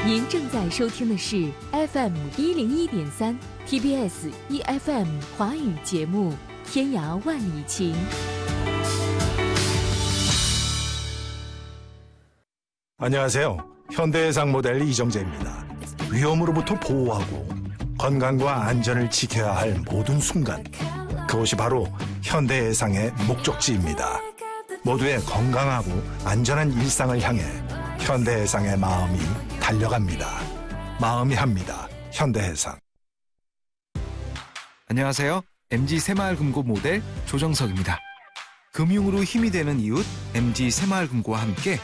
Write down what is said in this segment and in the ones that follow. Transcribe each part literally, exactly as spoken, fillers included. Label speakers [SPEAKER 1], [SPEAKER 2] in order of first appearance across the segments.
[SPEAKER 1] 您正在收听的是 F M 一零一点三 T B S E F M 华语节目《天涯万里情》。
[SPEAKER 2] 안녕하세요. 현대해상 모델 이정재입니다. 위험으로부터 보호하고 건강과 안전을 지켜야 할 모든 순간, 그것이 바로 현대해상의 목적지입니다. 모두의 건강하고 안전한 일상을 향해 현대해상의 마음이 달려갑니다. 마음이 합니다. 현대해상.
[SPEAKER 3] 안녕하세요. 엠지 새마을금고 모델 조정석입니다. 금융으로 힘이 되는 이웃 엠지 새마을금고와 함께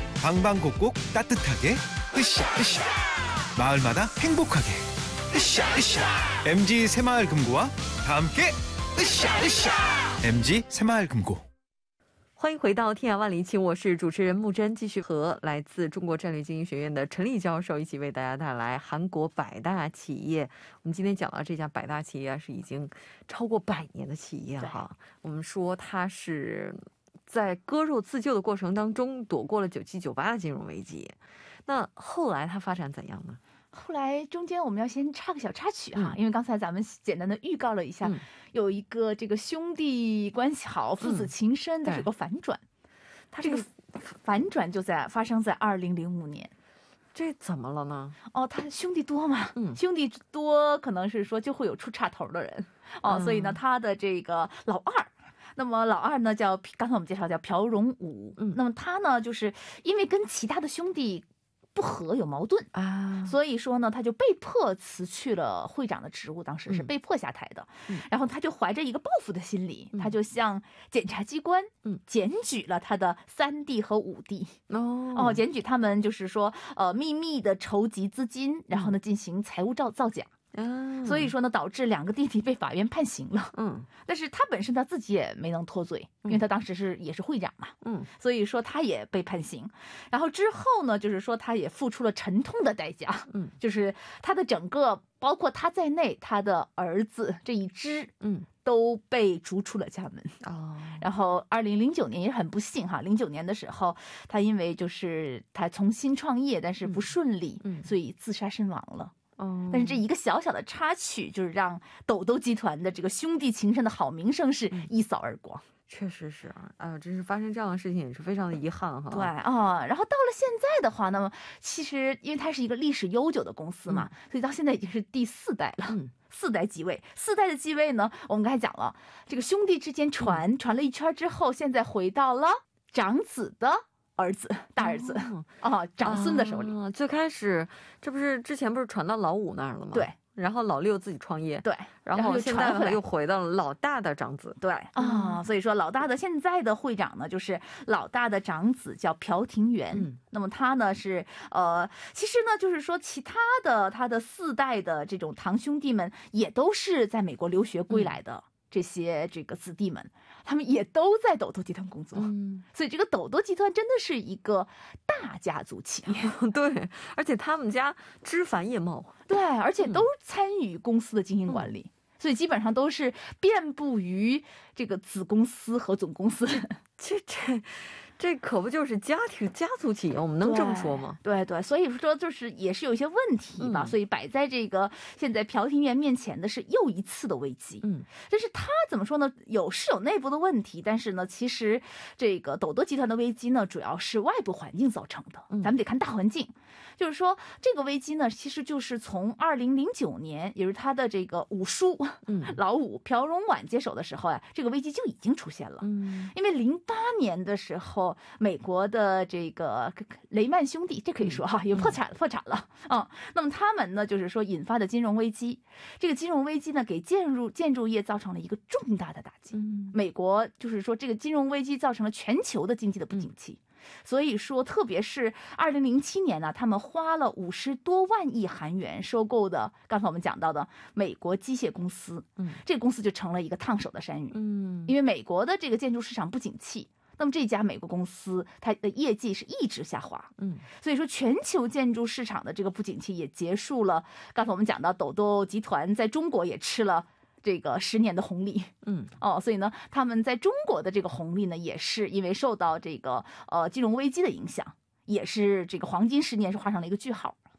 [SPEAKER 3] 방방곡곡 따뜻하게 으쌰 으쌰, 마을마다 행복하게 으쌰 으쌰. 엠지 새마을금고와 다 함께 으쌰 으쌰. 엠지 새마을금고.
[SPEAKER 4] 欢迎回到天涯万里情，我是主持人木真，继续和来自中国战略经营学院的陈立教授一起为大家带来韩国百大企业。我们今天讲到这家百大企业是已经超过百年的企业哈。我们说它是在割肉自救的过程当中躲过了九七九八的金融危机，那后来它发展怎样呢？
[SPEAKER 5] 后来中间我们要先插个小插曲哈，因为刚才咱们简单的预告了一下，有一个这个兄弟关系好、父子情深，但是有个反转，它这个反转就在发生在二零零五年。
[SPEAKER 4] 这怎么了呢？
[SPEAKER 5] 哦，他兄弟多嘛，兄弟多可能是说就会有出岔头的人哦，所以呢，他的这个老二。那么老二呢叫刚才我们介绍叫朴荣武，那么他呢就是因为跟其他的兄弟不和有矛盾啊，所以说呢他就被迫辞去了会长的职务，当时是被迫下台的。然后他就怀着一个报复的心理，他就向检察机关检举了他的三弟和五弟哦，检举他们就是说呃秘密的筹集资金，然后呢进行财务造造假。所以说呢导致两个弟弟被法院判刑了，嗯，但是他本身他自己也没能脱罪，因为他当时是也是会长嘛，嗯，所以说他也被判刑。然后之后呢就是说他也付出了沉痛的代价，嗯，就是他的整个包括他在内他的儿子这一支，嗯，都被逐出了家门哦。然后二零零九年也很不幸哈，零九年的时候他因为就是他重新创业但是不顺利，嗯，所以自杀身亡了。但是这一个小小的插曲，就是让斗斗集团的这个兄弟情深的好名声是一扫而光。
[SPEAKER 4] 确实是啊，啊，真是发生这样的事情也是非常的遗憾哈。
[SPEAKER 5] 对啊，然后到了现在的话，那么其实因为它是一个历史悠久的公司嘛，所以到现在已经是第四代了。嗯，四代继位，四代的继位呢，我们刚才讲了，这个兄弟之间传传了一圈之后，现在回到了长子的儿子大儿子啊，长孙的手里。
[SPEAKER 4] 最开始这不是之前不是传到老五那儿了吗？
[SPEAKER 5] 对，
[SPEAKER 4] 然后老六自己创业，
[SPEAKER 5] 对，
[SPEAKER 4] 然后现在又回到了老大的长子。
[SPEAKER 5] 对啊，所以说老大的现在的会长呢，就是老大的长子叫朴廷元。那么他呢是呃，其实呢就是说其他的他的四代的这种堂兄弟们也都是在美国留学归来的。这些这个子弟们，他们也都在斗斗集团工作，嗯，所以这个斗斗集团真的是一个大家族企业，
[SPEAKER 4] 对，而且他们家枝繁叶茂，
[SPEAKER 5] 对，而且都参与公司的经营管理，嗯，所以基本上都是遍布于这个子公司和总公司，
[SPEAKER 4] 这这。这可不就是家庭家族企业，我们能这么说吗？
[SPEAKER 5] 对 对, 对，所以说就是也是有一些问题吧，嗯，所以摆在这个现在朴廷元面前的是又一次的危机。嗯，但是他怎么说呢？有是有内部的问题，但是呢，其实这个斗斗集团的危机呢，主要是外部环境造成的。嗯，咱们得看大环境，就是说这个危机呢，其实就是从二零零九年，也就是他的这个五叔，嗯，老五朴荣晚接手的时候呀，这个危机就已经出现了。嗯，因为零八年的时候。美国的这个雷曼兄弟，这可以说哈，也破产了，破产了啊。那么他们呢，就是说引发的金融危机，这个金融危机呢，给建筑建筑业造成了一个重大的打击。美国就是说，这个金融危机造成了全球的经济的不景气。所以说，特别是二零零七年呢，他们花了五十多万亿韩元收购的，刚才我们讲到的美国机械公司，嗯，这个公司就成了一个烫手的山芋，嗯，因为美国的这个建筑市场不景气。那么这家美国公司它的业绩是一直下滑，嗯，所以说全球建筑市场的这个不景气也结束了。刚才我们讲到斗斗集团在中国也吃了这个十年的红利，嗯，哦，所以呢，他们在中国的这个红利呢，也是因为受到这个呃金融危机的影响，也是这个黄金十年是画上了一个句号。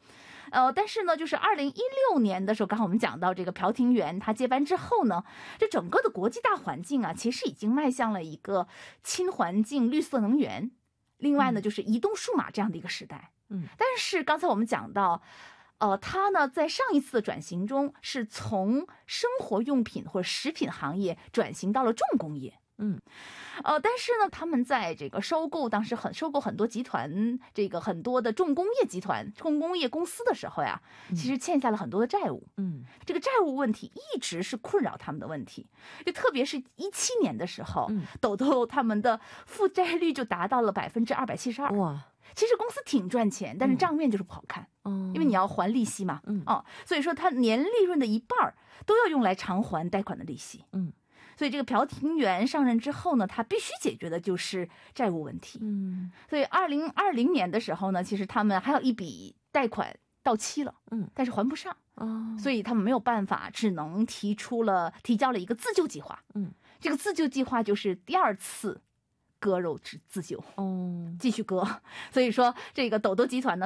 [SPEAKER 5] 呃，但是呢，就是二零一六年的时候，刚好我们讲到这个朴廷元他接班之后呢，这整个的国际大环境啊，其实已经迈向了一个亲环境、绿色能源，另外呢，就是移动数码这样的一个时代。
[SPEAKER 4] 嗯，
[SPEAKER 5] 但是刚才我们讲到，呃，他呢在上一次的转型中，是从生活用品或者食品行业转型到了重工业。
[SPEAKER 4] 嗯，
[SPEAKER 5] 呃，但是呢，他们在这个收购当时很收购很多集团，这个很多的重工业集团、重工业公司的时候呀，其实欠下了很多的债务。
[SPEAKER 4] 嗯，
[SPEAKER 5] 这个债务问题一直是困扰他们的问题，就特别是一七年的时候，
[SPEAKER 4] 嗯，
[SPEAKER 5] 抖抖他们的负债率就达到了百分之二百七十二。
[SPEAKER 4] 哇！
[SPEAKER 5] 其实公司挺赚钱，但是账面就是不好看，
[SPEAKER 4] 嗯，
[SPEAKER 5] 因为你要还利息嘛，
[SPEAKER 4] 嗯，
[SPEAKER 5] 哦，所以说它年利润的一半都要用来偿还贷款的利息，
[SPEAKER 4] 嗯。
[SPEAKER 5] 所以这个朴廷元上任之后呢，他必须解决的就是债务问题。
[SPEAKER 4] 嗯，
[SPEAKER 5] 所以二零二零年的时候呢，其实他们还有一笔贷款到期了，
[SPEAKER 4] 嗯，
[SPEAKER 5] 但是还不上，
[SPEAKER 4] 哦，
[SPEAKER 5] 所以他们没有办法，只能提出了提交了一个自救计划。
[SPEAKER 4] 嗯，
[SPEAKER 5] 这个自救计划就是第二次割肉自自救，
[SPEAKER 4] 哦，
[SPEAKER 5] 继续割。所以说这个抖抖集团呢。